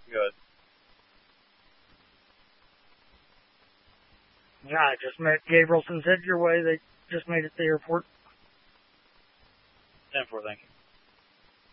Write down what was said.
Good. Yeah, I just met Gabrielson's head your way. They just made it to the airport. 10-4, thank you.